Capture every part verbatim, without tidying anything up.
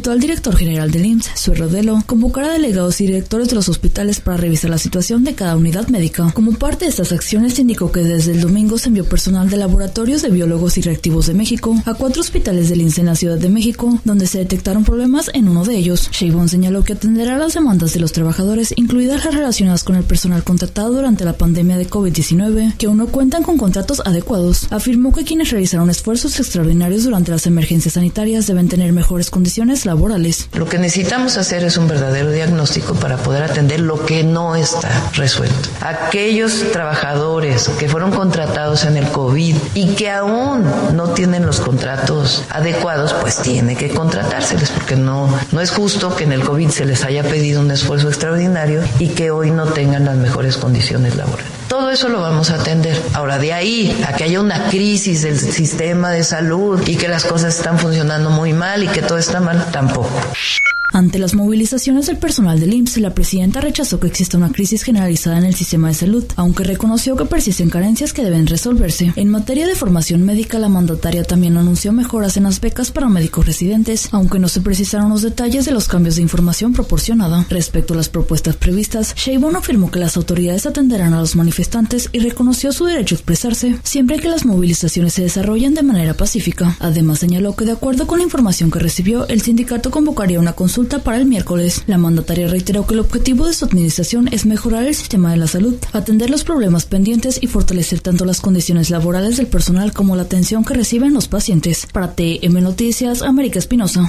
al director general del I M S S, Zoe Rodelo, convocar a delegados y directores de los hospitales para revisar la situación de cada unidad médica. Como parte de estas acciones, indicó que desde el domingo se envió personal de laboratorios de biólogos y reactivos de México a cuatro hospitales del I M S S en la Ciudad de México, donde se detectaron problemas en uno de ellos. Sheinbaum señaló que atenderá las demandas de los trabajadores, incluidas las relacionadas con el personal contratado durante la pandemia de COVID diecinueve, que aún no cuentan con contratos adecuados. Afirmó que quienes realizaron esfuerzos extraordinarios durante las emergencias sanitarias deben tener mejores condiciones laborales. Lo que necesitamos hacer es un verdadero diagnóstico para poder atender lo que no está resuelto. Aquellos trabajadores que fueron contratados en el COVID y que aún no tienen los contratos adecuados, pues tiene que contratárseles, porque no, no es justo que en el COVID se les haya pedido un esfuerzo extraordinario y que hoy no tengan las mejores condiciones laborales. Todo eso lo vamos a atender. Ahora, de ahí a que haya una crisis del sistema de salud y que las cosas están funcionando muy mal y que todo está mal, tampoco. Ante las movilizaciones del personal del I M S S, la presidenta rechazó que exista una crisis generalizada en el sistema de salud, aunque reconoció que persisten carencias que deben resolverse. En materia de formación médica, la mandataria también anunció mejoras en las becas para médicos residentes, aunque no se precisaron los detalles de los cambios de información proporcionada. Respecto a las propuestas previstas, Sheinbaum afirmó que las autoridades atenderán a los manifestantes y reconoció su derecho a expresarse, siempre que las movilizaciones se desarrollen de manera pacífica. Además, señaló que de acuerdo con la información que recibió, el sindicato convocaría una consulta para el miércoles. La mandataria reiteró que el objetivo de su administración es mejorar el sistema de la salud, atender los problemas pendientes y fortalecer tanto las condiciones laborales del personal como la atención que reciben los pacientes. Para T M Noticias, América Espinosa.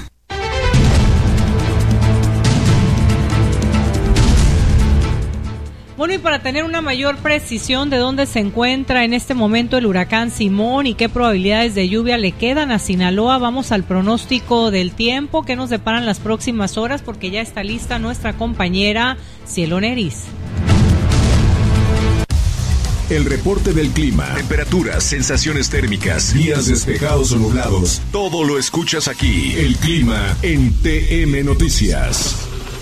Bueno, y para tener una mayor precisión de dónde se encuentra en este momento el huracán Simón y qué probabilidades de lluvia le quedan a Sinaloa, vamos al pronóstico del tiempo que nos deparan las próximas horas, porque ya está lista nuestra compañera Cielo Neris. El reporte del clima, temperaturas, sensaciones térmicas, días despejados o nublados, todo lo escuchas aquí. El clima en T M Noticias.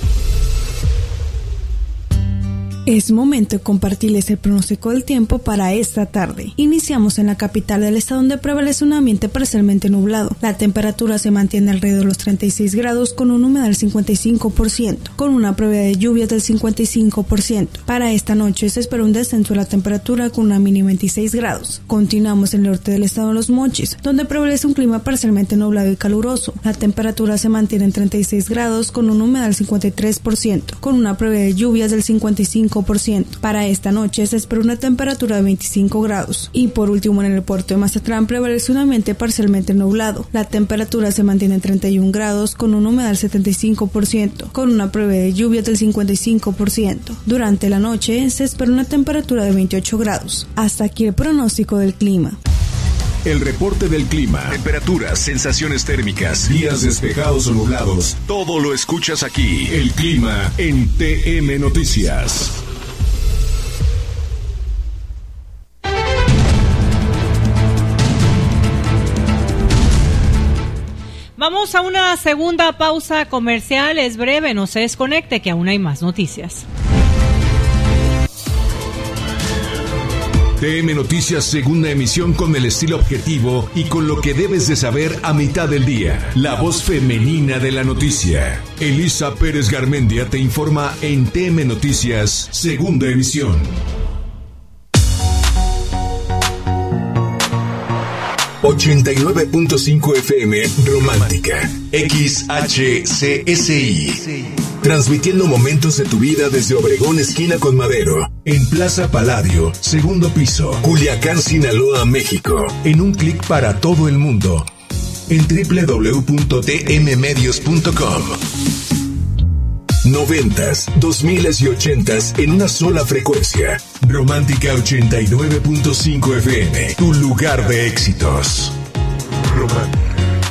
Es momento de compartirles el pronóstico del tiempo para esta tarde. Iniciamos en la capital del estado, donde prevalece un ambiente parcialmente nublado. La temperatura se mantiene alrededor de los treinta y seis grados, con una humedad del cincuenta y cinco por ciento, con una probabilidad de lluvias del cincuenta y cinco por ciento. Para esta noche se espera un descenso de la temperatura con una mínima de veintiséis grados. Continuamos en el norte del estado de Los Mochis, donde prevalece un clima parcialmente nublado y caluroso. La temperatura se mantiene en treinta y seis grados, con una humedad del cincuenta y tres por ciento, con una probabilidad de lluvias del cincuenta y cinco por ciento. Para esta noche se espera una temperatura de veinticinco grados. Y por último, en el puerto de Mazatlán prevalece un ambiente parcialmente nublado. La temperatura se mantiene en treinta y un grados, con una humedad del setenta y cinco por ciento, con una probabilidad de lluvias del cincuenta y cinco por ciento. Durante la noche se espera una temperatura de veintiocho grados. Hasta aquí el pronóstico del clima. El reporte del clima, temperaturas, sensaciones térmicas, días despejados o nublados, todo lo escuchas aquí. El clima en T M Noticias. Vamos a una segunda pausa comercial, es breve, no se desconecte que aún hay más noticias. T M Noticias, segunda emisión, con el estilo objetivo y con lo que debes de saber a mitad del día. La voz femenina de la noticia. Elisa Pérez Garmendia te informa en T M Noticias, segunda emisión. ochenta y nueve punto cinco F M Romántica, X H C S I, transmitiendo momentos de tu vida desde Obregón, esquina con Madero, en Plaza Palladio, segundo piso, Culiacán, Sinaloa, México, en un clic para todo el mundo, en doble u doble u doble u punto t m medios punto com. Noventas, dos miles y ochentas en una sola frecuencia. Romántica ochenta y nueve punto cinco F M, tu lugar de éxitos. Romántica.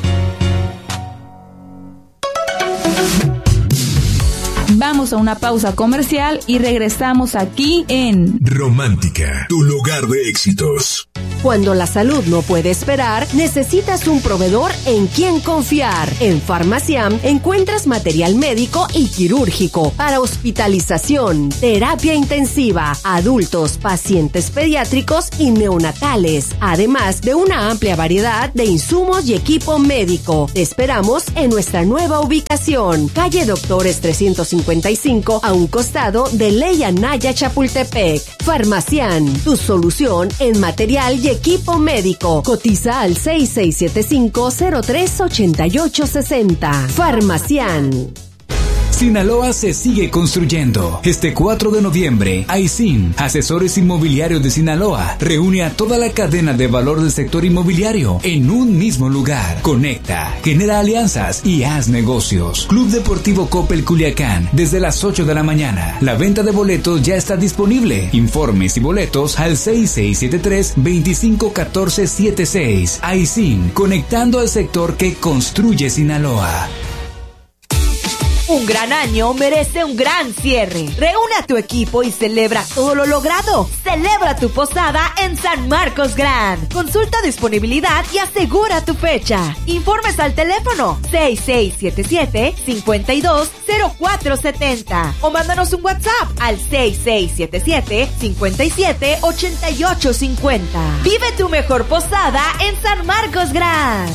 Vamos a una pausa comercial y regresamos aquí en Romántica, tu lugar de éxitos. Cuando la salud no puede esperar, necesitas un proveedor en quien confiar. En Farmaciam encuentras material médico y quirúrgico para hospitalización, terapia intensiva, adultos, pacientes pediátricos y neonatales, además de una amplia variedad de insumos y equipo médico. Te esperamos en nuestra nueva ubicación, calle Doctores trescientos cincuenta y cinco, a un costado de Ley Anaya Chapultepec. Farmaciam, tu solución en material y equipo médico. Cotiza al seis seis siete cinco, cero tres ocho ocho seis cero. Farmaciam. Sinaloa se sigue construyendo. Este cuatro de noviembre, Aisin, Asesores Inmobiliarios de Sinaloa, reúne a toda la cadena de valor del sector inmobiliario en un mismo lugar. Conecta, genera alianzas y haz negocios. Club Deportivo Coppel Culiacán, desde las ocho de la mañana. La venta de boletos ya está disponible. Informes y boletos al seis seis siete tres, dos cinco uno cuatro siete seis. Aisin, conectando al sector que construye Sinaloa. Un gran año merece un gran cierre. Reúne a tu equipo y celebra todo lo logrado. Celebra tu posada en San Marcos Grand. Consulta disponibilidad y asegura tu fecha. Informes al teléfono seis seis siete siete, cinco dos, cero cuatro siete cero o mándanos un WhatsApp al seis seis siete siete, cinco siete, ocho ocho cinco cero. Vive tu mejor posada en San Marcos Grand.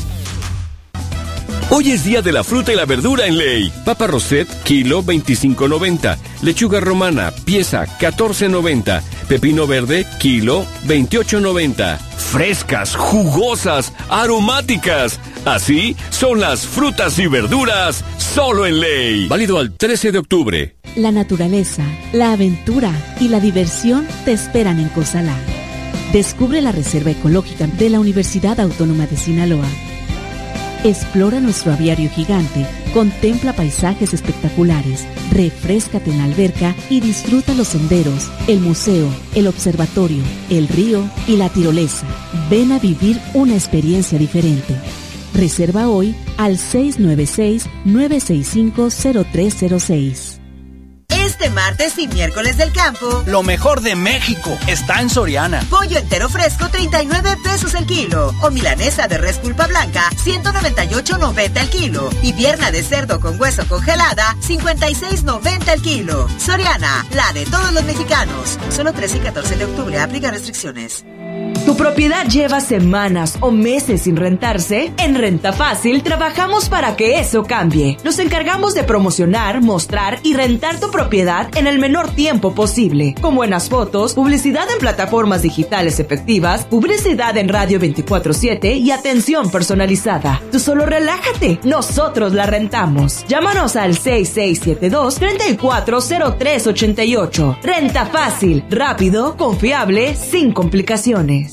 Hoy es día de la fruta y la verdura en Ley. Papa Roset, kilo veinticinco noventa. Lechuga romana, pieza catorce noventa. Pepino verde, kilo veintiocho noventa. Frescas, jugosas, aromáticas. Así son las frutas y verduras solo en Ley. Válido al trece de octubre. La naturaleza, la aventura y la diversión te esperan en Cozalá. Descubre la Reserva Ecológica de la Universidad Autónoma de Sinaloa. Explora nuestro aviario gigante, contempla paisajes espectaculares, refréscate en la alberca y disfruta los senderos, el museo, el observatorio, el río y la tirolesa. Ven a vivir una experiencia diferente. Reserva hoy al seis nueve seis, nueve seis cinco, cero tres cero seis. Este martes y miércoles del campo, lo mejor de México está en Soriana. Pollo entero fresco, treinta y nueve pesos el kilo. O milanesa de res pulpa blanca, ciento noventa y ocho noventa el kilo. Y pierna de cerdo con hueso congelada, cincuenta y seis noventa el kilo. Soriana, la de todos los mexicanos. Solo trece y catorce de octubre, aplica restricciones. ¿Tu propiedad lleva semanas o meses sin rentarse? En Renta Fácil trabajamos para que eso cambie. Nos encargamos de promocionar, mostrar y rentar tu propiedad en el menor tiempo posible. Con buenas fotos, publicidad en plataformas digitales efectivas, publicidad en radio veinticuatro siete y atención personalizada. Tú solo relájate, nosotros la rentamos. Llámanos al seis seis siete dos, tres cuatro cero tres ocho ocho. Renta Fácil, rápido, confiable, sin complicaciones.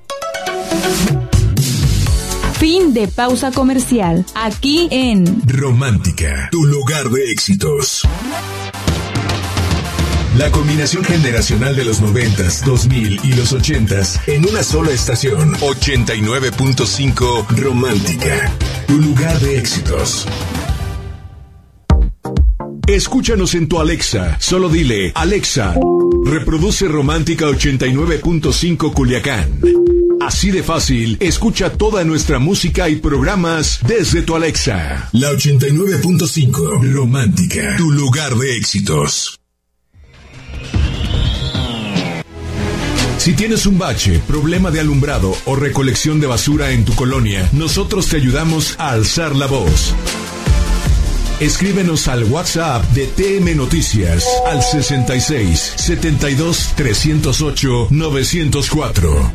Fin de pausa comercial. Aquí en Romántica, tu lugar de éxitos. La combinación generacional de los noventas, dos mil y los ochentas en una sola estación. ochenta y nueve punto cinco Romántica, tu lugar de éxitos. Escúchanos en tu Alexa. Solo dile, Alexa, reproduce Romántica ochenta y nueve punto cinco Culiacán. Así de fácil, escucha toda nuestra música y programas desde tu Alexa. La ochenta y nueve punto cinco Romántica, tu lugar de éxitos. Si tienes un bache, problema de alumbrado o recolección de basura en tu colonia, nosotros te ayudamos a alzar la voz. Escríbenos al WhatsApp de T M Noticias al sesenta y seis, setenta y dos, trescientos ocho, novecientos cuatro.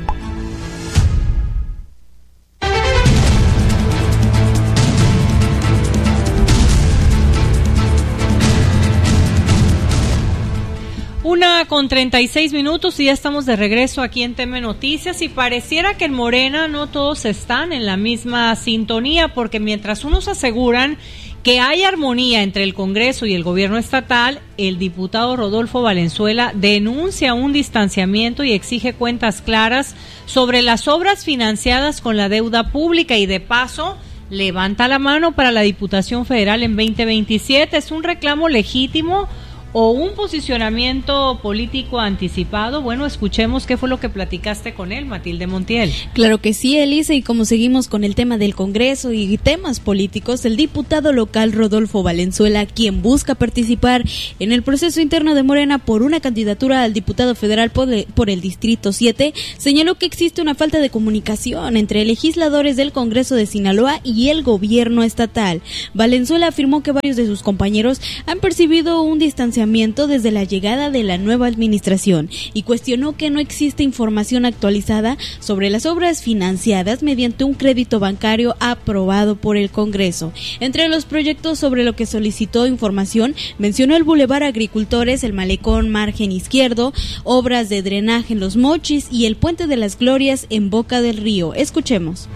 Una con treinta y seis minutos y ya estamos de regreso aquí en T M Noticias, y pareciera que en Morena no todos están en la misma sintonía, porque mientras unos aseguran que hay armonía entre el Congreso y el gobierno estatal, el diputado Rodolfo Valenzuela denuncia un distanciamiento y exige cuentas claras sobre las obras financiadas con la deuda pública, y de paso levanta la mano para la Diputación Federal en veinte veintisiete. Es un reclamo legítimo, o un posicionamiento político anticipado. Bueno, escuchemos qué fue lo que platicaste con él, Matilde Montiel. Claro que sí, Elisa, y como seguimos con el tema del Congreso y temas políticos, el diputado local Rodolfo Valenzuela, quien busca participar en el proceso interno de Morena por una candidatura al diputado federal por el, por el Distrito siete, señaló que existe una falta de comunicación entre legisladores del Congreso de Sinaloa y el gobierno estatal. Valenzuela afirmó que varios de sus compañeros han percibido un distanciamiento desde la llegada de la nueva administración y cuestionó que no existe información actualizada sobre las obras financiadas mediante un crédito bancario aprobado por el Congreso. Entre los proyectos sobre lo que solicitó información, mencionó el Boulevard Agricultores, el Malecón Margen Izquierdo, obras de drenaje en Los Mochis y el Puente de las Glorias en Boca del Río. Escuchemos.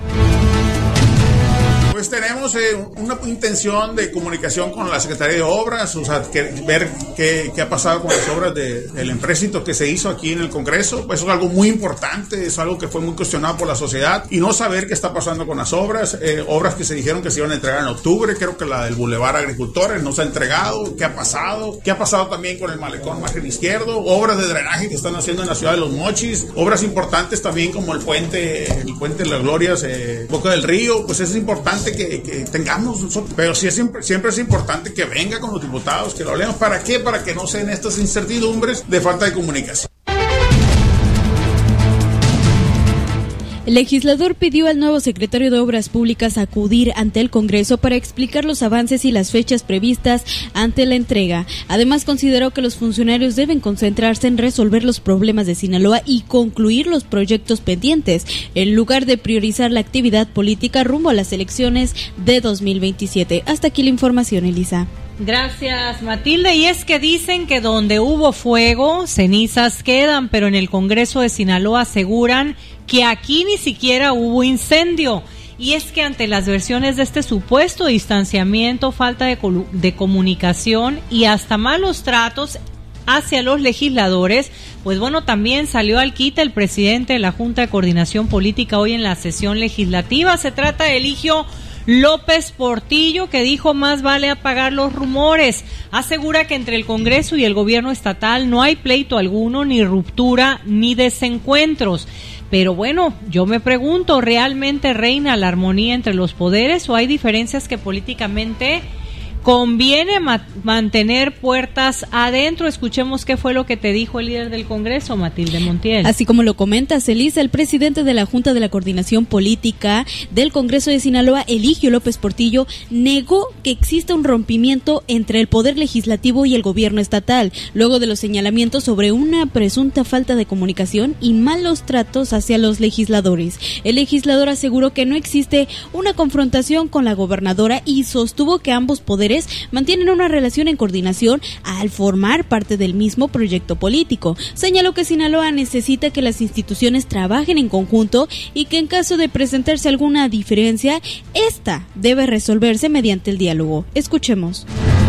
Pues tenemos eh, una intención de comunicación con la Secretaría de Obras, o sea, que, ver qué, qué ha pasado con las obras de, del empréstito que se hizo aquí en el Congreso. Pues eso es algo muy importante, es algo que fue muy cuestionado por la sociedad, y no saber qué está pasando con las obras, eh, obras que se dijeron que se iban a entregar en octubre. Creo que la del Boulevard Agricultores no se ha entregado. ¿Qué ha pasado? ¿Qué ha pasado también con el Malecón Margen Izquierdo? Obras de drenaje que están haciendo en la ciudad de Los Mochis, obras importantes también como el puente, el puente de las Glorias, eh, Boca del Río. Pues eso es importante Que, que tengamos nosotros, pero sí es siempre, siempre es importante que venga con los diputados, que lo leamos. ¿Para qué? Para que no se den estas incertidumbres de falta de comunicación. El legislador pidió al nuevo secretario de Obras Públicas acudir ante el Congreso para explicar los avances y las fechas previstas ante la entrega. Además, consideró que los funcionarios deben concentrarse en resolver los problemas de Sinaloa y concluir los proyectos pendientes, en lugar de priorizar la actividad política rumbo a las elecciones de dos mil veintisiete. Hasta aquí la información, Elisa. Gracias, Matilde. Y es que dicen que donde hubo fuego, cenizas quedan, pero en el Congreso de Sinaloa aseguran que aquí ni siquiera hubo incendio. Y es que ante las versiones de este supuesto distanciamiento, falta de, de comunicación y hasta malos tratos hacia los legisladores, pues bueno, también salió al quite el presidente de la Junta de Coordinación Política hoy en la sesión legislativa. Se trata de Eligio López Portillo, que dijo más vale apagar los rumores. Asegura que entre el Congreso y el gobierno estatal no hay pleito alguno, ni ruptura, ni desencuentros. Pero bueno, yo me pregunto, ¿realmente reina la armonía entre los poderes o hay diferencias que políticamente conviene ma- mantener puertas adentro? Escuchemos qué fue lo que te dijo el líder del Congreso, Matilde Montiel. Así como lo comentas, Elisa, el presidente de la Junta de la Coordinación Política del Congreso de Sinaloa, Eligio López Portillo, negó que exista un rompimiento entre el Poder Legislativo y el gobierno estatal, luego de los señalamientos sobre una presunta falta de comunicación y malos tratos hacia los legisladores. El legislador aseguró que no existe una confrontación con la gobernadora y sostuvo que ambos poderes mantienen una relación en coordinación al formar parte del mismo proyecto político. Señaló que Sinaloa necesita que las instituciones trabajen en conjunto y que en caso de presentarse alguna diferencia, esta debe resolverse mediante el diálogo. Escuchemos.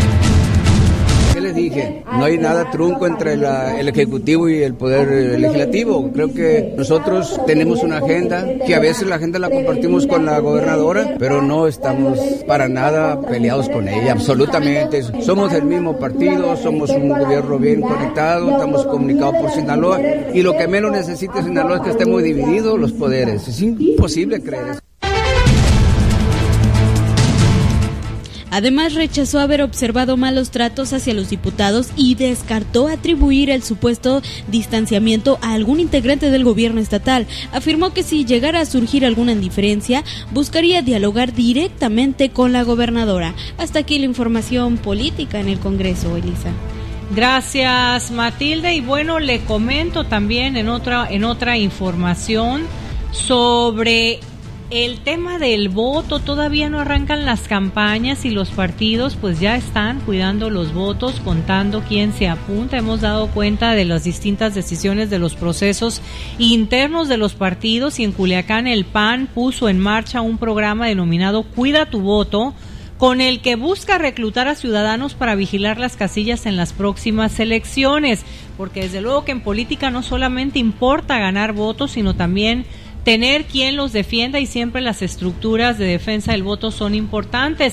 ¿Qué les dije? No hay nada trunco entre la, el Ejecutivo y el Poder Legislativo. Creo que nosotros tenemos una agenda, que a veces la agenda la compartimos con la gobernadora, pero no estamos para nada peleados con ella, absolutamente. Somos del mismo partido, somos un gobierno bien conectado, estamos comunicados por Sinaloa, y lo que menos necesita Sinaloa es que estemos divididos los poderes. Es imposible creer eso. Además, rechazó haber observado malos tratos hacia los diputados y descartó atribuir el supuesto distanciamiento a algún integrante del gobierno estatal. Afirmó que si llegara a surgir alguna indiferencia, buscaría dialogar directamente con la gobernadora. Hasta aquí la información política en el Congreso, Elisa. Gracias, Matilde. Y bueno, le comento también en otra, en otra información sobre el tema del voto. Todavía no arrancan las campañas y los partidos pues ya están cuidando los votos, contando quién se apunta. Hemos dado cuenta de las distintas decisiones de los procesos internos de los partidos, y en Culiacán el P A N puso en marcha un programa denominado Cuida tu voto, con el que busca reclutar a ciudadanos para vigilar las casillas en las próximas elecciones, porque desde luego que en política no solamente importa ganar votos, sino también tener quien los defienda, y siempre las estructuras de defensa del voto son importantes.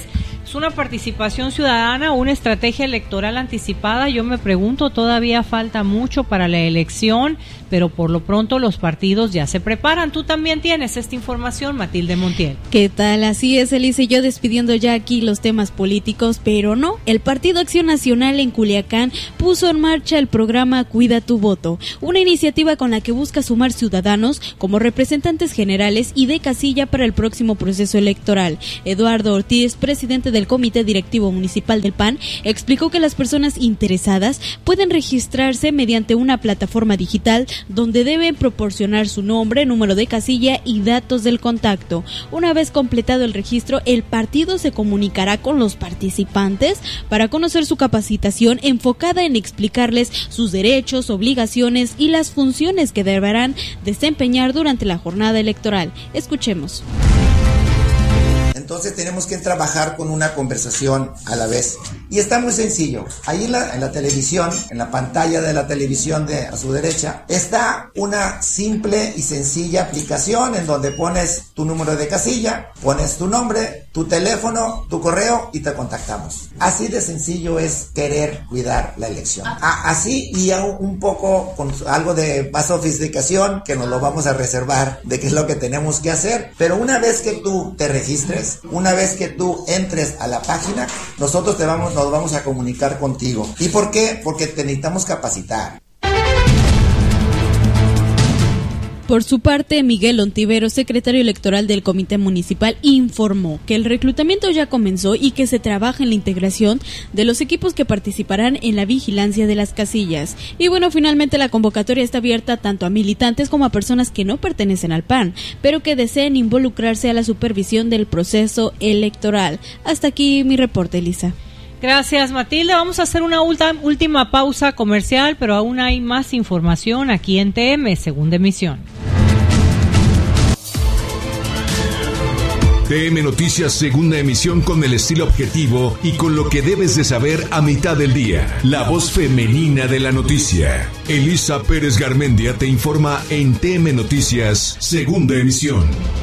¿Es una participación ciudadana o una estrategia electoral anticipada? Yo me pregunto, todavía falta mucho para la elección, pero por lo pronto los partidos ya se preparan. Tú también tienes esta información, Matilde Montiel. ¿Qué tal? Así es, Elise, yo despidiendo ya aquí los temas políticos, pero no. El Partido Acción Nacional en Culiacán puso en marcha el programa Cuida tu Voto, una iniciativa con la que busca sumar ciudadanos como representantes generales y de casilla para el próximo proceso electoral. Eduardo Ortiz, presidente del Comité Directivo Municipal del P A N, explicó que las personas interesadas pueden registrarse mediante una plataforma digital donde deben proporcionar su nombre, número de casilla y datos del contacto. Una vez completado el registro, el partido se comunicará con los participantes para conocer su capacitación enfocada en explicarles sus derechos, obligaciones y las funciones que deberán desempeñar durante la jornada electoral. Escuchemos. Entonces tenemos que trabajar con una conversación a la vez. Y está muy sencillo. Ahí en la, en la televisión, en la pantalla de la televisión de a su derecha, está una simple y sencilla aplicación en donde pones tu número de casilla, pones tu nombre, tu teléfono, tu correo y te contactamos. Así de sencillo es querer cuidar la elección. Ah, así y un poco con algo de más sofisticación que nos lo vamos a reservar de qué es lo que tenemos que hacer. Pero una vez que tú te registres, una vez que tú entres a la página, nosotros te vamos, nos vamos a comunicar contigo. ¿Y por qué? Porque te necesitamos capacitar. Por su parte, Miguel Ontivero, secretario electoral del Comité Municipal, informó que el reclutamiento ya comenzó y que se trabaja en la integración de los equipos que participarán en la vigilancia de las casillas. Y bueno, finalmente la convocatoria está abierta tanto a militantes como a personas que no pertenecen al P A N, pero que deseen involucrarse a la supervisión del proceso electoral. Hasta aquí mi reporte, Elisa. Gracias, Matilde. Vamos a hacer una última pausa comercial, pero aún hay más información aquí en T M, segunda emisión. T M Noticias, segunda emisión, con el estilo objetivo y con lo que debes de saber a mitad del día. La voz femenina de la noticia. Elisa Pérez Garmendia te informa en T M Noticias, segunda emisión.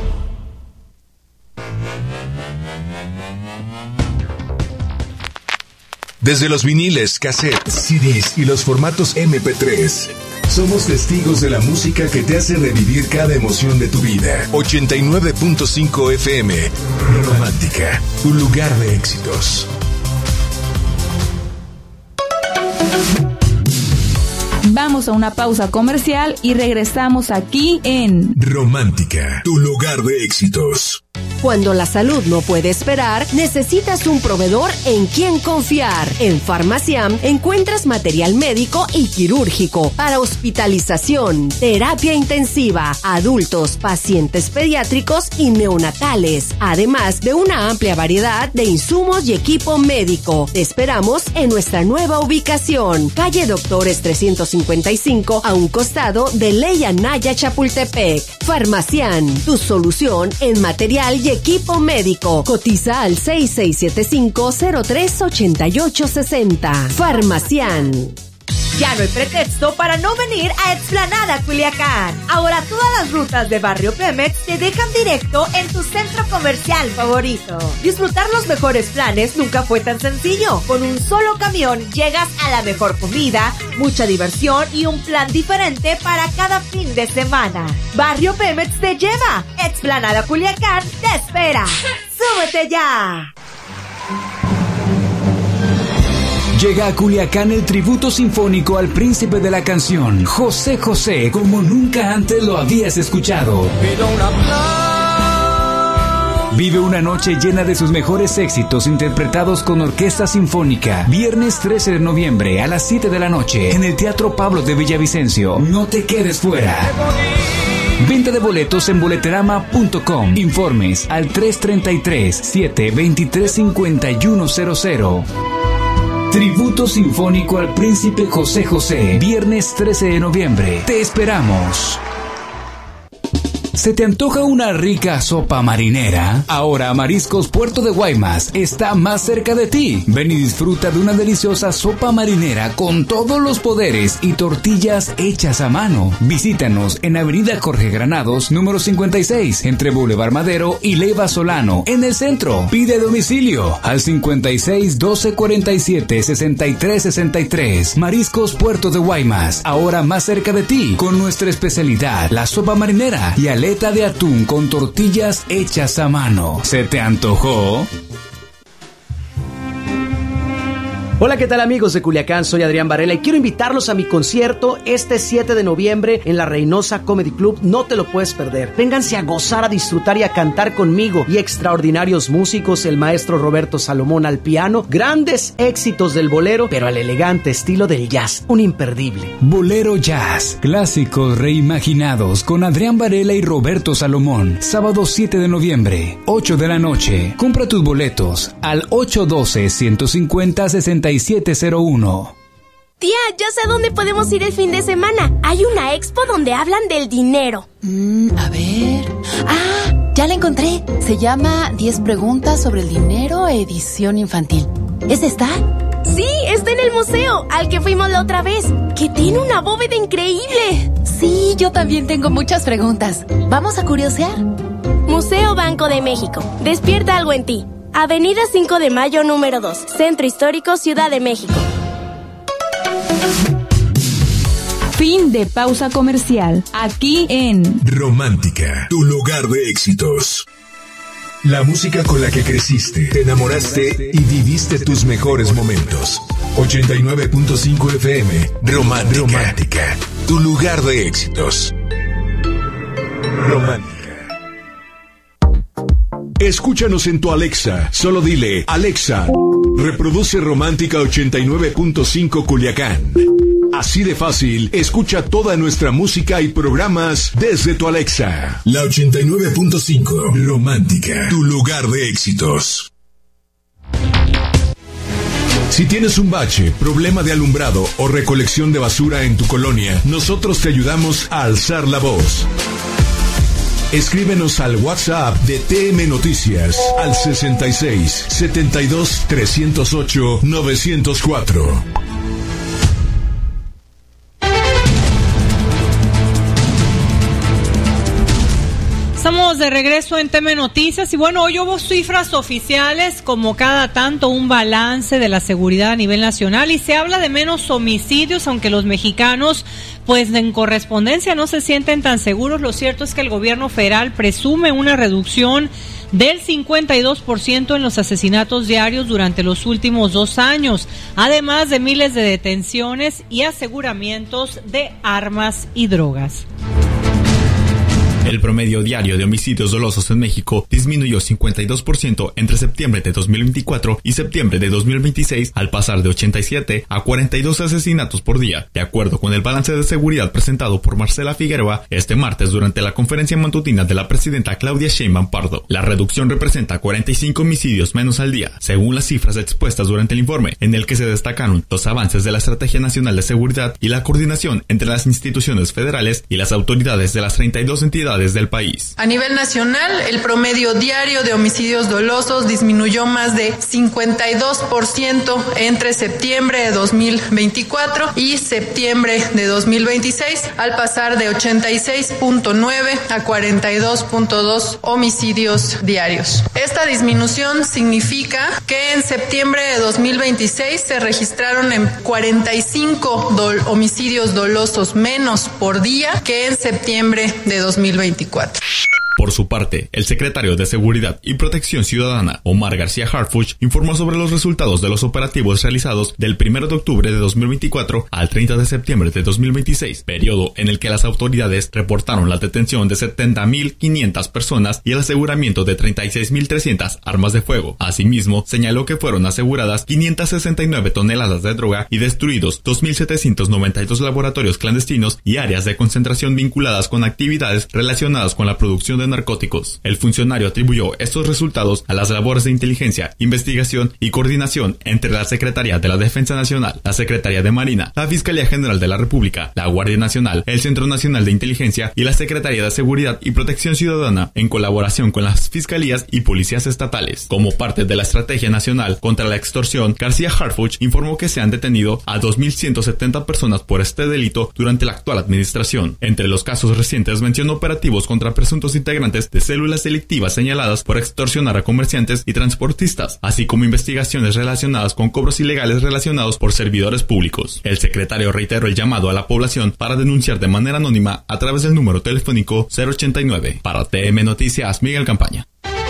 Desde los viniles, cassettes, C Ds y los formatos eme pe tres, somos testigos de la música que te hace revivir cada emoción de tu vida. ochenta y nueve punto cinco F M, Romántica, un lugar de éxitos. Vamos a una pausa comercial y regresamos aquí en Romántica, tu lugar de éxitos. Cuando la salud no puede esperar, necesitas un proveedor en quien confiar. En Farmaciam encuentras material médico y quirúrgico para hospitalización, terapia intensiva, adultos, pacientes pediátricos y neonatales, además de una amplia variedad de insumos y equipo médico. Te esperamos en nuestra nueva ubicación, calle Doctores trescientos cincuenta y cinco, a un costado de Ley Anaya, Chapultepec. Farmaciam, tu solución en material y equipo médico. Cotiza al seis seis siete cinco, cero tres ocho ocho seis cero. Farmaciam. Ya no hay pretexto para no venir a Explanada Culiacán. Ahora todas las rutas de Barrio Pemex te dejan directo en tu centro comercial favorito. Disfrutar los mejores planes nunca fue tan sencillo. Con un solo camión llegas a la mejor comida, mucha diversión y un plan diferente para cada fin de semana. Barrio Pemex te lleva. Explanada Culiacán te espera. ¡Súbete ya! Llega a Culiacán el tributo sinfónico al príncipe de la canción, José José, como nunca antes lo habías escuchado. Vive una noche llena de sus mejores éxitos interpretados con orquesta sinfónica. Viernes trece de noviembre a las siete de la noche en el Teatro Pablo de Villavicencio. No te quedes fuera. Venta de boletos en boleterama punto com. Informes al tres tres tres, siete dos tres, cinco uno cero cero. Tributo sinfónico al príncipe José José. Viernes trece de noviembre. Te esperamos. ¿Se te antoja una rica sopa marinera? Ahora Mariscos Puerto de Guaymas está más cerca de ti. Ven y disfruta de una deliciosa sopa marinera con todos los poderes y tortillas hechas a mano. Visítanos en Avenida Jorge Granados, número cincuenta y seis, entre Boulevard Madero y Leiva Solano, en el centro. Pide domicilio al cincuenta y seis, doce, cuarenta y siete, sesenta y tres sesenta y tres. Mariscos Puerto de Guaymas, ahora más cerca de ti, con nuestra especialidad, la sopa marinera y aleta de atún con tortillas hechas a mano. ¿Se te antojó? Hola, ¿qué tal amigos de Culiacán? Soy Adrián Varela y quiero invitarlos a mi concierto este siete de noviembre en la Reynosa Comedy Club. No te lo puedes perder. Vénganse a gozar, a disfrutar y a cantar conmigo y extraordinarios músicos, el maestro Roberto Salomón al piano, grandes éxitos del bolero, pero al elegante estilo del jazz, un imperdible. Bolero Jazz, clásicos reimaginados con Adrián Varela y Roberto Salomón, sábado siete de noviembre, ocho de la noche. Compra tus boletos al ocho uno dos, uno cinco cero, sesenta y siete cero uno. Tía, ya sé dónde podemos ir el fin de semana. Hay una expo donde hablan del dinero. Mm, a ver... ¡Ah! Ya la encontré. Se llama diez preguntas sobre el dinero, edición infantil. ¿Es esta? Sí, está en el museo, al que fuimos la otra vez, que tiene una bóveda increíble. Sí, yo también tengo muchas preguntas. ¿Vamos a curiosear? Museo Banco de México. Despierta algo en ti. Avenida cinco de Mayo, número dos, Centro Histórico, Ciudad de México. Fin de pausa comercial. Aquí en Romántica, tu lugar de éxitos. La música con la que creciste, te enamoraste y viviste tus mejores momentos. ochenta y nueve punto cinco F M, Romántica, Romántica, tu lugar de éxitos. Romántica. Escúchanos en tu Alexa. Solo dile, Alexa, reproduce Romántica ochenta y nueve punto cinco Culiacán. Así de fácil, escucha toda nuestra música y programas desde tu Alexa. La ochenta y nueve punto cinco, Romántica, tu lugar de éxitos. Si tienes un bache, problema de alumbrado o recolección de basura en tu colonia, nosotros te ayudamos a alzar la voz. Escríbenos al WhatsApp de T M Noticias al sesenta y seis, setenta y dos, trescientos ocho, novecientos cuatro. Estamos de regreso en T M Noticias y bueno, hoy hubo cifras oficiales, como cada tanto un balance de la seguridad a nivel nacional y se habla de menos homicidios, aunque los mexicanos pues en correspondencia no se sienten tan seguros. Lo cierto es que el gobierno federal presume una reducción del cincuenta y dos por ciento en los asesinatos diarios durante los últimos dos años, además de miles de detenciones y aseguramientos de armas y drogas. El promedio diario de homicidios dolosos en México disminuyó cincuenta y dos por ciento entre septiembre de dos mil veinticuatro y septiembre de dos mil veintiséis, al pasar de ochenta y siete a cuarenta y dos asesinatos por día, de acuerdo con el balance de seguridad presentado por Marcela Figueroa este martes durante la conferencia matutina de la presidenta Claudia Sheinbaum Pardo. La reducción representa cuarenta y cinco homicidios menos al día, según las cifras expuestas durante el informe, en el que se destacaron los avances de la Estrategia Nacional de Seguridad y la coordinación entre las instituciones federales y las autoridades de las treinta y dos entidades del país. A nivel nacional, el promedio diario de homicidios dolosos disminuyó más de cincuenta y dos por ciento entre septiembre de dos mil veinticuatro y septiembre de dos mil veintiséis, al pasar de ochenta y seis punto nueve a cuarenta y dos punto dos homicidios diarios. Esta disminución significa que en septiembre de dos mil veintiséis se registraron en cuarenta y cinco do- homicidios dolosos menos por día que en septiembre de dos mil veinticuatro. Por su parte, el secretario de Seguridad y Protección Ciudadana, Omar García Harfuch, informó sobre los resultados de los operativos realizados del primero de octubre de dos mil veinticuatro al treinta de septiembre de dos mil veintiséis, periodo en el que las autoridades reportaron la detención de setenta mil quinientas personas y el aseguramiento de treinta y seis mil trescientas armas de fuego. Asimismo, señaló que fueron aseguradas quinientas sesenta y nueve toneladas de droga y destruidos dos mil setecientos noventa y dos laboratorios clandestinos y áreas de concentración vinculadas con actividades relacionadas con la producción de de narcóticos. El funcionario atribuyó estos resultados a las labores de inteligencia, investigación y coordinación entre la Secretaría de la Defensa Nacional, la Secretaría de Marina, la Fiscalía General de la República, la Guardia Nacional, el Centro Nacional de Inteligencia y la Secretaría de Seguridad y Protección Ciudadana, en colaboración con las fiscalías y policías estatales. Como parte de la Estrategia Nacional contra la Extorsión, García Harfuch informó que se han detenido a dos mil ciento setenta personas por este delito durante la actual administración. Entre los casos recientes mencionó operativos contra presuntos integrantes de células delictivas señaladas por extorsionar a comerciantes y transportistas, así como investigaciones relacionadas con cobros ilegales relacionados por servidores públicos. El secretario reiteró el llamado a la población para denunciar de manera anónima a través del número telefónico cero ochenta y nueve. Para T M Noticias, Miguel Campaña.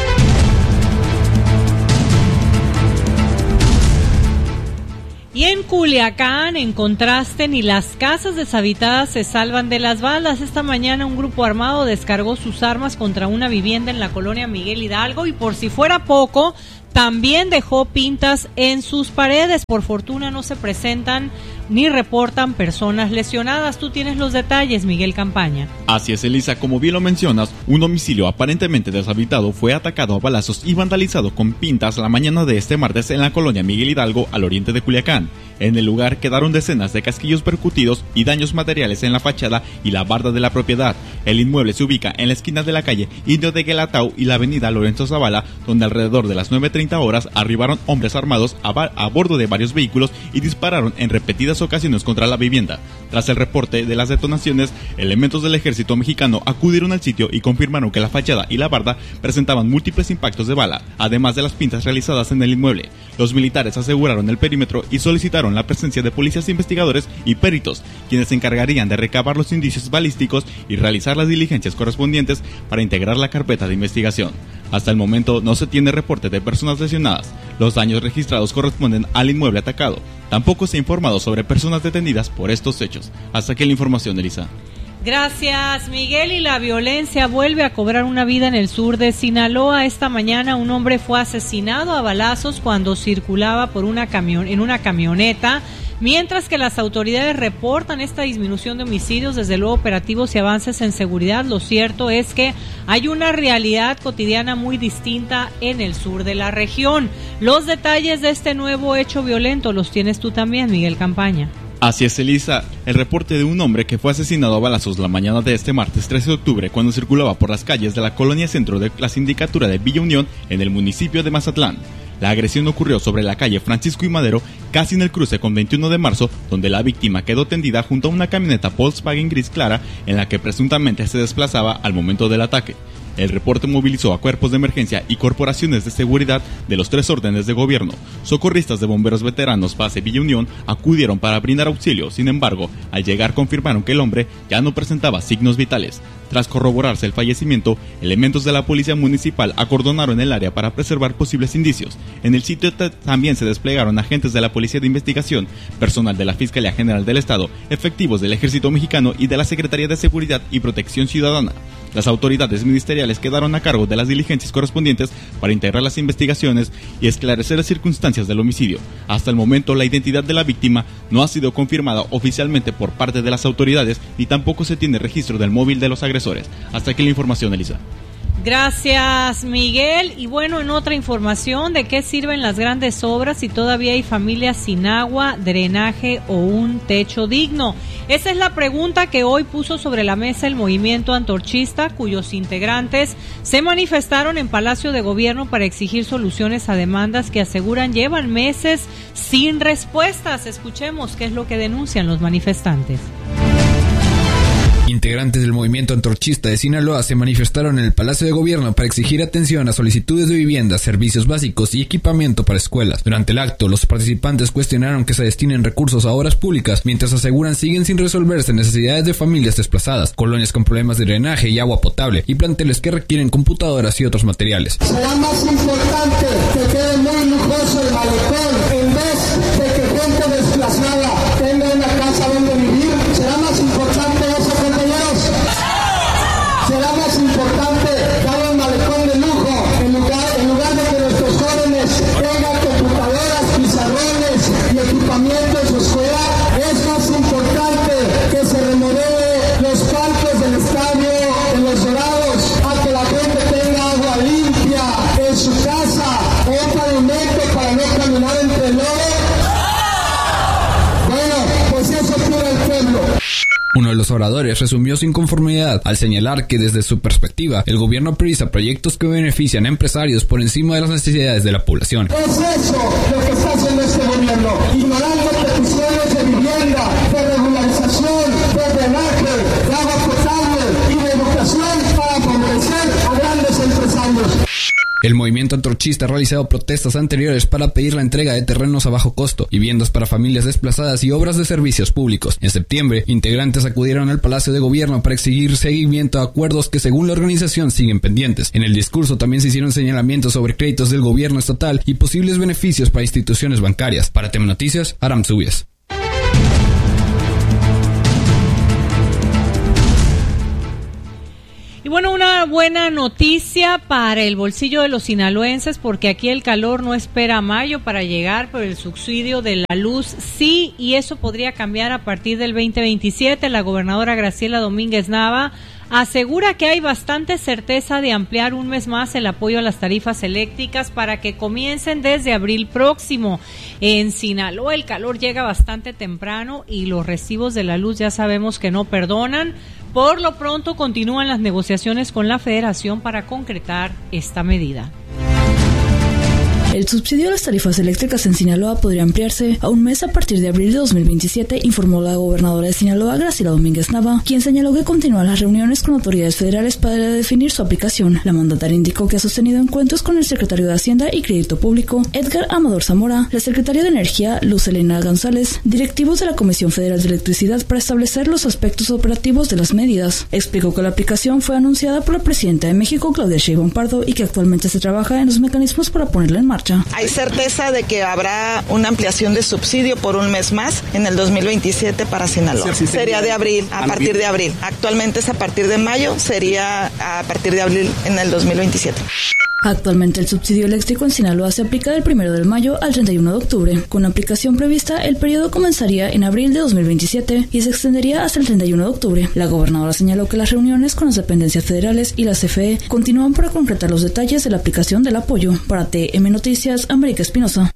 Y en Culiacán, en contraste, ni las casas deshabitadas se salvan de las balas. Esta mañana un grupo armado descargó sus armas contra una vivienda en la colonia Miguel Hidalgo y, por si fuera poco, también dejó pintas en sus paredes. Por fortuna no se presentan ni reportan personas lesionadas. Tú tienes los detalles, Miguel Campaña. Así es, Elisa, como bien lo mencionas, un domicilio aparentemente deshabitado fue atacado a balazos y vandalizado con pintas la mañana de este martes en la colonia Miguel Hidalgo, al oriente de Culiacán. En el lugar quedaron decenas de casquillos percutidos y daños materiales en la fachada y la barda de la propiedad. El inmueble se ubica en la esquina de la calle Indio de Guelatao y la avenida Lorenzo Zavala, donde alrededor de las nueve treinta horas arribaron hombres armados a, a bordo de varios vehículos y dispararon en repetidas ocasiones contra la vivienda. Tras el reporte de las detonaciones, elementos del ejército mexicano acudieron al sitio y confirmaron que la fachada y la barda presentaban múltiples impactos de bala, además de las pintas realizadas en el inmueble. Los militares aseguraron el perímetro y solicitaron la presencia de policías investigadores y peritos, quienes se encargarían de recabar los indicios balísticos y realizar las diligencias correspondientes para integrar la carpeta de investigación. Hasta el momento no se tiene reporte de personas lesionadas. Los daños registrados corresponden al inmueble atacado. Tampoco se ha informado sobre personas detenidas por estos hechos. Hasta aquí la información, Elisa. Gracias, Miguel. Y la violencia vuelve a cobrar una vida en el sur de Sinaloa. Esta mañana un hombre fue asesinado a balazos cuando circulaba por una camión, en una camioneta. Mientras que las autoridades reportan esta disminución de homicidios, desde luego operativos y avances en seguridad, lo cierto es que hay una realidad cotidiana muy distinta en el sur de la región. Los detalles de este nuevo hecho violento los tienes tú también, Miguel Campaña. Así es, Elisa. El reporte de un hombre que fue asesinado a balazos la mañana de este martes trece de octubre cuando circulaba por las calles de la colonia centro de la sindicatura de Villa Unión en el municipio de Mazatlán. La agresión ocurrió sobre la calle Francisco y Madero, casi en el cruce con veintiuno de marzo, donde la víctima quedó tendida junto a una camioneta Volkswagen gris clara en la que presuntamente se desplazaba al momento del ataque. El reporte movilizó a cuerpos de emergencia y corporaciones de seguridad de los tres órdenes de gobierno. Socorristas de bomberos veteranos base Villa Unión acudieron para brindar auxilio. Sin embargo, al llegar confirmaron que el hombre ya no presentaba signos vitales. Tras corroborarse el fallecimiento, elementos de la policía municipal acordonaron el área para preservar posibles indicios. En el sitio t- también se desplegaron agentes de la Policía de Investigación, personal de la Fiscalía General del Estado, efectivos del Ejército Mexicano y de la Secretaría de Seguridad y Protección Ciudadana. Las autoridades ministeriales quedaron a cargo de las diligencias correspondientes para integrar las investigaciones y esclarecer las circunstancias del homicidio. Hasta el momento, la identidad de la víctima no ha sido confirmada oficialmente por parte de las autoridades, ni tampoco se tiene registro del móvil de los agresores. Hasta aquí la información, Elisa. Gracias, Miguel. Y bueno, en otra información, ¿de qué sirven las grandes obras si todavía hay familias sin agua, drenaje o un techo digno? Esa es la pregunta que hoy puso sobre la mesa el movimiento antorchista, cuyos integrantes se manifestaron en Palacio de Gobierno para exigir soluciones a demandas que aseguran llevan meses sin respuestas. Escuchemos qué es lo que denuncian los manifestantes. Integrantes del movimiento antorchista de Sinaloa se manifestaron en el Palacio de Gobierno para exigir atención a solicitudes de vivienda, servicios básicos y equipamiento para escuelas. Durante el acto, los participantes cuestionaron que se destinen recursos a obras públicas, mientras aseguran siguen sin resolverse necesidades de familias desplazadas, colonias con problemas de drenaje y agua potable, y planteles que requieren computadoras y otros materiales. Será más importante que quede muy lujoso el malecón en vez de que gente desplazada tenga una casa donde vivir. Será más importante eso, compañeros. Será más importante dar un malecón de lujo en lugar, en lugar de que nuestros jóvenes tengan computadoras, pizarrones y equipamiento en su escuela. Es más importante que se remodele los parques del estadio de Los Dorados a que la Uno de los oradores resumió su inconformidad al señalar que desde su perspectiva el gobierno prioriza proyectos que benefician a empresarios por encima de las necesidades de la población. Es eso lo que está haciendo este gobierno, ignorando peticiones de vivienda, de regularización, de drenaje, de agua potable y de educación para favorecer a grandes empresarios. El movimiento antorchista ha realizado protestas anteriores para pedir la entrega de terrenos a bajo costo, viviendas para familias desplazadas y obras de servicios públicos. En septiembre, integrantes acudieron al Palacio de Gobierno para exigir seguimiento a acuerdos que según la organización siguen pendientes. En el discurso también se hicieron señalamientos sobre créditos del gobierno estatal y posibles beneficios para instituciones bancarias. Para T E M Noticias, Aram Zubias. Y bueno, una buena noticia para el bolsillo de los sinaloenses, porque aquí el calor no espera a mayo para llegar, pero el subsidio de la luz sí, y eso podría cambiar a partir del veinte veintisiete. La gobernadora Graciela Domínguez Nava asegura que hay bastante certeza de ampliar un mes más el apoyo a las tarifas eléctricas para que comiencen desde abril próximo. En Sinaloa el calor llega bastante temprano y los recibos de la luz ya sabemos que no perdonan. Por lo pronto continúan las negociaciones con la Federación para concretar esta medida. El subsidio a las tarifas eléctricas en Sinaloa podría ampliarse a un mes a partir de abril de dos mil veintisiete, informó la gobernadora de Sinaloa, Graciela Domínguez Nava, quien señaló que continúan las reuniones con autoridades federales para definir su aplicación. La mandataria indicó que ha sostenido encuentros con el secretario de Hacienda y Crédito Público, Edgar Amador Zamora, la secretaria de Energía, Luz Elena González, directivos de la Comisión Federal de Electricidad para establecer los aspectos operativos de las medidas. Explicó que la aplicación fue anunciada por la presidenta de México, Claudia Sheinbaum Pardo, y que actualmente se trabaja en los mecanismos para ponerla en marcha. Hay certeza de que habrá una ampliación de subsidio por un mes más en el dos mil veintisiete para Sinaloa. Sí, sí, sería de abril, a partir de abril. Actualmente es a partir de mayo, sería a partir de abril en el dos mil veintisiete. Actualmente el subsidio eléctrico en Sinaloa se aplica del primero de mayo al treinta y uno de octubre. Con aplicación prevista, el periodo comenzaría en abril de dos mil veintisiete y se extendería hasta el treinta y uno de octubre. La gobernadora señaló que las reuniones con las dependencias federales y la C F E continúan para concretar los detalles de la aplicación del apoyo. Para T E M Noticias, América Espinosa.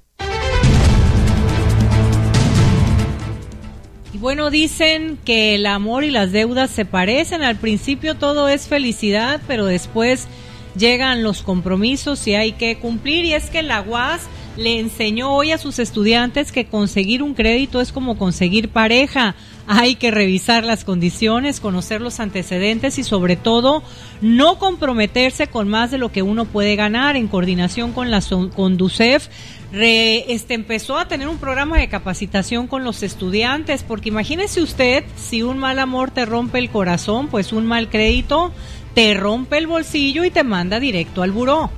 Bueno, dicen que el amor y las deudas se parecen. Al principio todo es felicidad, pero después llegan los compromisos y hay que cumplir. Y es que la U A S le enseñó hoy a sus estudiantes que conseguir un crédito es como conseguir pareja. Hay que revisar las condiciones, conocer los antecedentes y sobre todo no comprometerse con más de lo que uno puede ganar. En coordinación con la con DUCEF, re, este, empezó a tener un programa de capacitación con los estudiantes, porque imagínese usted, si un mal amor te rompe el corazón, pues un mal crédito te rompe el bolsillo y te manda directo al buró.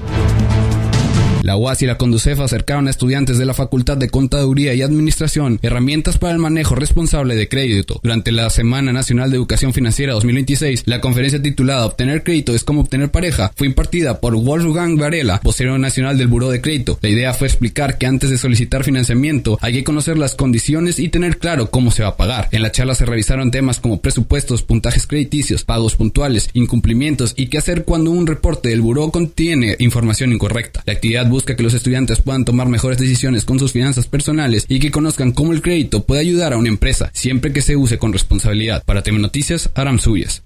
La U A S y la CONDUCEF acercaron a estudiantes de la Facultad de Contaduría y Administración herramientas para el manejo responsable de crédito. Durante la Semana Nacional de Educación Financiera dos mil veintiséis, la conferencia titulada Obtener crédito es como obtener pareja fue impartida por Wolfgang Varela, vocero nacional del Buró de Crédito. La idea fue explicar que antes de solicitar financiamiento hay que conocer las condiciones y tener claro cómo se va a pagar. En la charla se revisaron temas como presupuestos, puntajes crediticios, pagos puntuales, incumplimientos y qué hacer cuando un reporte del buró contiene información incorrecta. La actividad busca que los estudiantes puedan tomar mejores decisiones con sus finanzas personales y que conozcan cómo el crédito puede ayudar a una empresa, siempre que se use con responsabilidad. Para T E M Noticias, Aram Zubias.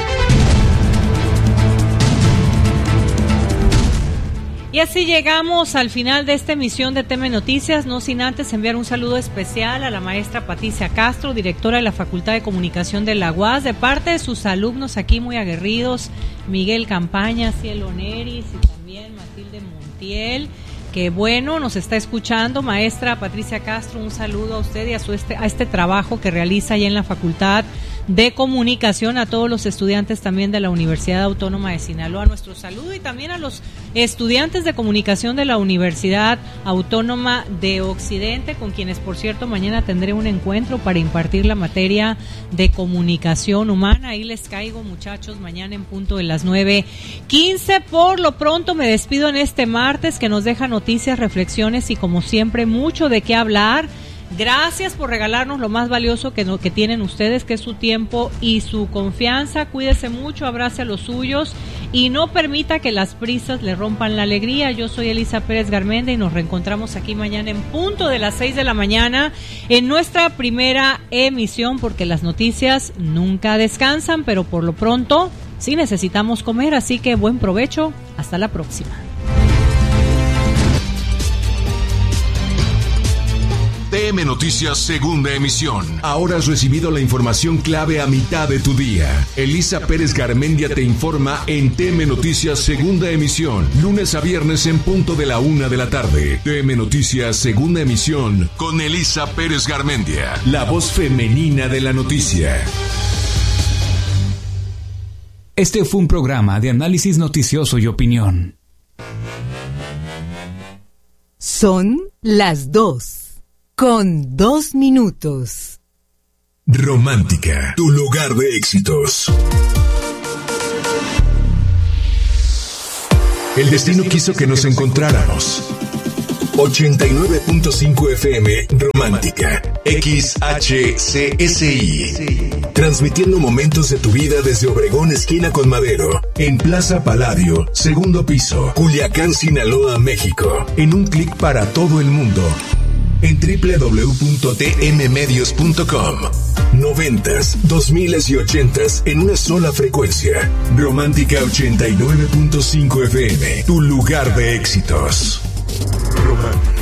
Y así llegamos al final de esta emisión de T E M Noticias, no sin antes enviar un saludo especial a la maestra Patricia Castro, directora de la Facultad de Comunicación de la U A S, de parte de sus alumnos aquí muy aguerridos, Miguel Campaña, Cielo Neris y también Matilde Montiel, que bueno, nos está escuchando. Maestra Patricia Castro, un saludo a usted y a, su este, a este trabajo que realiza allá en la Facultad de Comunicación, a todos los estudiantes también de la Universidad Autónoma de Sinaloa, nuestro saludo, y también a los estudiantes de comunicación de la Universidad Autónoma de Occidente, con quienes, por cierto, mañana tendré un encuentro para impartir la materia de comunicación humana. Ahí les caigo, muchachos, mañana en punto de las nueve quince. Por lo pronto me despido en este martes, que nos deja noticias, reflexiones y, como siempre, mucho de qué hablar. Gracias por regalarnos lo más valioso que, no, que tienen ustedes, que es su tiempo y su confianza. Cuídese mucho, abrace a los suyos y no permita que las prisas le rompan la alegría. Yo soy Elisa Pérez Garmendia y nos reencontramos aquí mañana en punto de las seis de la mañana en nuestra primera emisión, porque las noticias nunca descansan, pero por lo pronto sí necesitamos comer, así que buen provecho. Hasta la próxima. T M Noticias Segunda Emisión. Ahora has recibido la información clave a mitad de tu día. Elisa Pérez Garmendia te informa en T M Noticias Segunda Emisión, lunes a viernes en punto de la una de la tarde. T M Noticias Segunda Emisión con Elisa Pérez Garmendia, la voz femenina de la noticia. Este fue un programa de análisis noticioso y opinión. Son las dos. Con dos minutos. Romántica, tu lugar de éxitos. El destino quiso que nos encontráramos. ochenta y nueve punto cinco F M Romántica, X H C S I. Transmitiendo momentos de tu vida desde Obregón, esquina con Madero, en Plaza Palladio, segundo piso, Culiacán, Sinaloa, México. En un clic para todo el mundo. En doble u doble u doble u punto t m medios punto com. Noventas, dos miles y ochentas en una sola frecuencia. Romántica ochenta y nueve punto cinco F M, tu lugar de éxitos. Romántica.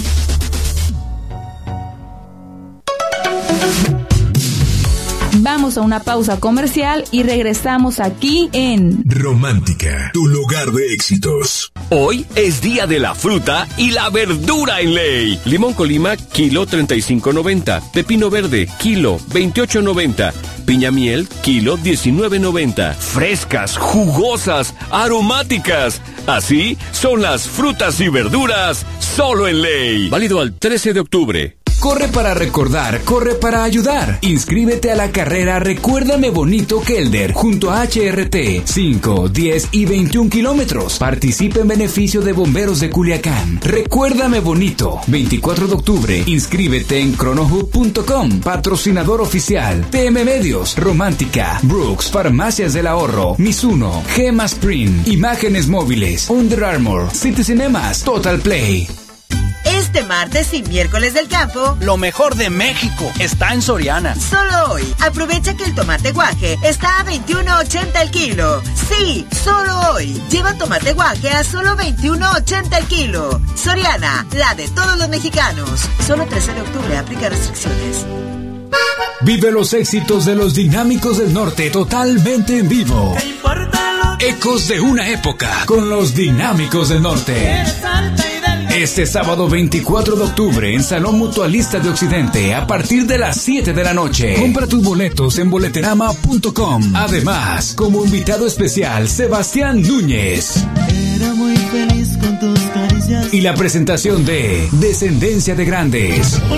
Vamos a una pausa comercial y regresamos aquí en Romántica, tu lugar de éxitos. Hoy es día de la fruta y la verdura en Ley. Limón Colima, kilo treinta y cinco noventa. Pepino verde, kilo veintiocho noventa. Piña miel, kilo diecinueve noventa. Frescas, jugosas, aromáticas. Así son las frutas y verduras solo en Ley. Válido al trece de octubre. Corre para recordar, corre para ayudar. Inscríbete a la carrera Recuérdame Bonito Kelder junto a H R T, cinco, diez y veintiún kilómetros. Participa en beneficio de Bomberos de Culiacán. Recuérdame Bonito, veinticuatro de octubre. Inscríbete en cronohub punto com. Patrocinador oficial, T M Medios, Romántica, Brooks, Farmacias del Ahorro, Mizuno, Gema Sprint, Imágenes Móviles, Under Armour, City Cinemas, Total Play. Este martes y miércoles del campo, lo mejor de México está en Soriana. Solo hoy, aprovecha que el tomate guaje está a veintiuno ochenta el kilo. Sí, solo hoy. Lleva tomate guaje a solo veintiuno ochenta el kilo. Soriana, la de todos los mexicanos. Solo trece de octubre, aplica restricciones. Vive los éxitos de los Dinámicos del Norte totalmente en vivo. Ecos de una época con los Dinámicos del Norte. Este sábado veinticuatro de octubre en Salón Mutualista de Occidente a partir de las siete de la noche. Compra tus boletos en boleterama punto com. Además, como invitado especial, Sebastián Núñez. Era muy feliz con tus caricias. Y la presentación de Descendencia de Grandes.